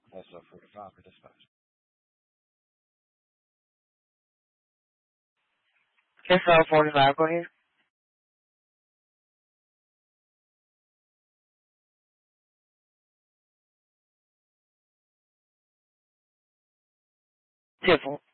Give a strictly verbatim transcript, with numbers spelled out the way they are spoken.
Also for the Falcon dispatch. Yes, uh, forty-five, go ahead. Tiffle.